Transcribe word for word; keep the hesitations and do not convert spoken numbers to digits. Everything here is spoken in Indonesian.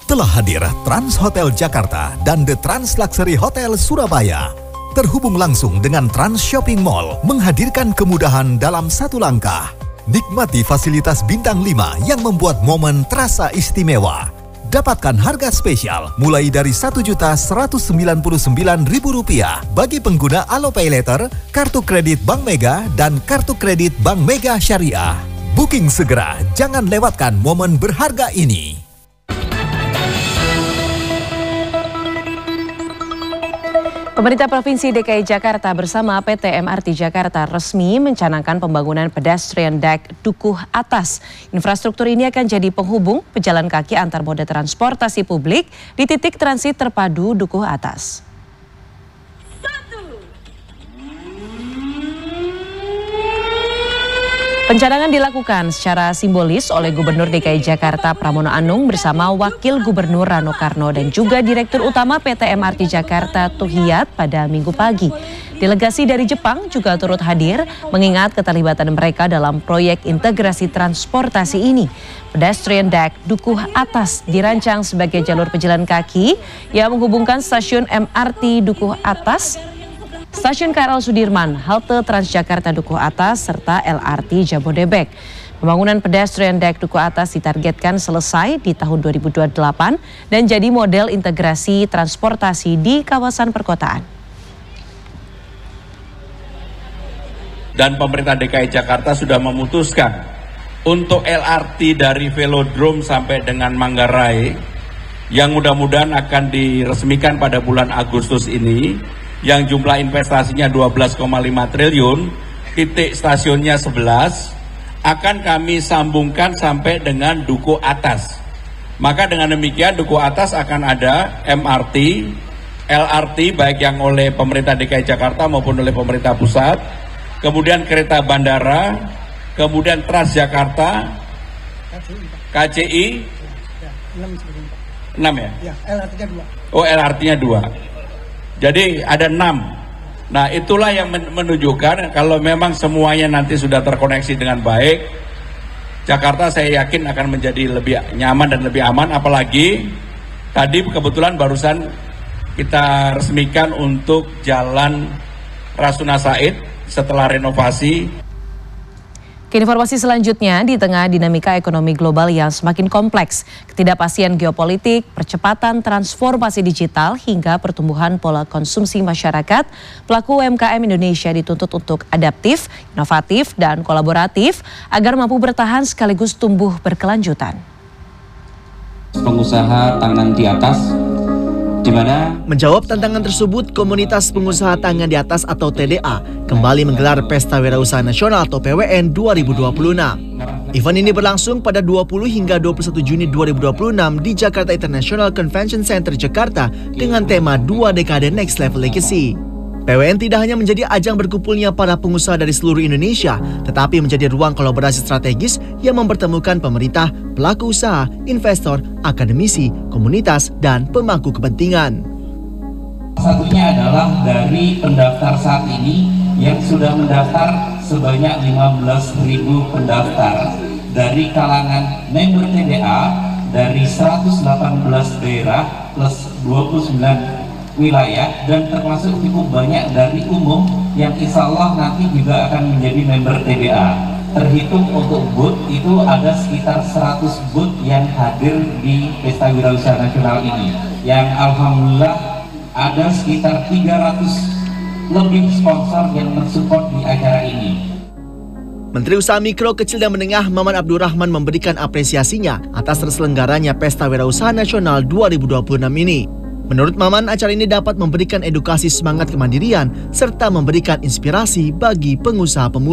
Telah hadir Trans Hotel Jakarta dan The Trans Luxury Hotel Surabaya. Terhubung langsung dengan Trans Shopping Mall, menghadirkan kemudahan dalam satu langkah. Nikmati fasilitas bintang lima yang membuat momen terasa istimewa. Dapatkan harga spesial mulai dari satu juta seratus sembilan puluh sembilan ribu rupiah bagi pengguna Alo Pay Later, kartu kredit Bank Mega, dan kartu kredit Bank Mega Syariah. Booking segera, jangan lewatkan momen berharga ini. Pemerintah Provinsi D K I Jakarta bersama P T M R T Jakarta resmi mencanangkan pembangunan pedestrian deck Dukuh Atas. Infrastruktur ini akan jadi penghubung pejalan kaki antar moda transportasi publik di titik transit terpadu Dukuh Atas. Pencanangan dilakukan secara simbolis oleh Gubernur D K I Jakarta Pramono Anung bersama Wakil Gubernur Rano Karno dan juga Direktur Utama P T M R T Jakarta Tuhiyat pada Minggu pagi. Delegasi dari Jepang juga turut hadir mengingat keterlibatan mereka dalam proyek integrasi transportasi ini. Pedestrian deck Dukuh Atas dirancang sebagai jalur pejalan kaki yang menghubungkan stasiun M R T Dukuh Atas, Stasiun K R L Sudirman, halte Transjakarta Dukuh Atas, serta L R T Jabodebek. Pembangunan pedestrian deck Dukuh Atas ditargetkan selesai di tahun dua ribu dua puluh delapan dan jadi model integrasi transportasi di kawasan perkotaan. Dan pemerintah D K I Jakarta sudah memutuskan untuk L R T dari Velodrome sampai dengan Manggarai yang mudah-mudahan akan diresmikan pada bulan Agustus ini, yang jumlah investasinya dua belas koma lima triliun, titik stasiunnya sebelas, akan kami sambungkan sampai dengan Dukuh Atas. Maka dengan demikian Dukuh Atas akan ada M R T, L R T baik yang oleh pemerintah D K I Jakarta maupun oleh pemerintah pusat, kemudian kereta bandara, kemudian Transjakarta, K C I, enam ya? Ya, L R T-nya dua. Oh, L R T-nya dua. Jadi ada enam. Nah, itulah yang menunjukkan kalau memang semuanya nanti sudah terkoneksi dengan baik, Jakarta saya yakin akan menjadi lebih nyaman dan lebih aman. Apalagi tadi kebetulan barusan kita resmikan untuk Jalan Rasuna Said setelah renovasi. Ke informasi selanjutnya, di tengah dinamika ekonomi global yang semakin kompleks, ketidakpastian geopolitik, percepatan transformasi digital, hingga pertumbuhan pola konsumsi masyarakat, pelaku U M K M Indonesia dituntut untuk adaptif, inovatif, dan kolaboratif agar mampu bertahan sekaligus tumbuh berkelanjutan. Pengusaha tangan di atas, di mana menjawab tantangan tersebut, Komunitas Pengusaha Tangan di Atas atau T D A kembali menggelar Pesta Wirausaha Nasional atau P W N dua ribu dua puluh enam. Event ini berlangsung pada dua puluh hingga dua puluh satu Juni dua ribu dua puluh enam di Jakarta International Convention Center Jakarta dengan tema Dua Dekade Next Level Legacy. P W N tidak hanya menjadi ajang berkumpulnya para pengusaha dari seluruh Indonesia, tetapi menjadi ruang kolaborasi strategis yang mempertemukan pemerintah, pelaku usaha, investor, akademisi, komunitas, dan pemangku kepentingan. Satunya adalah dari pendaftar saat ini yang sudah mendaftar sebanyak lima belas ribu pendaftar dari kalangan member T D A dari seratus delapan belas daerah plus dua puluh sembilan wilayah, dan termasuk cukup banyak dari umum yang insya Allah nanti juga akan menjadi member T D A. Terhitung untuk booth itu ada sekitar seratus booth yang hadir di Pesta Wirausaha Nasional ini, yang alhamdulillah ada sekitar tiga ratus lebih sponsor yang mensupport di acara ini. Menteri Usaha Mikro, Kecil dan Menengah Maman Abdurrahman memberikan apresiasinya atas terselenggaranya Pesta Wirausaha Nasional dua ribu dua puluh enam ini. Menurut Maman, acara ini dapat memberikan edukasi semangat kemandirian serta memberikan inspirasi bagi pengusaha pemula.